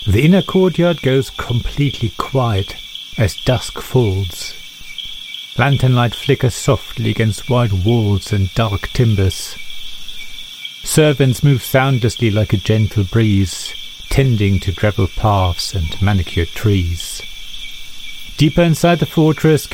The inner courtyard goes completely quiet as dusk falls. Lantern light flickers softly against white walls and dark timbers. Servants move soundlessly like a gentle breeze, tending to gravel paths and manicured trees. Deeper inside the fortress,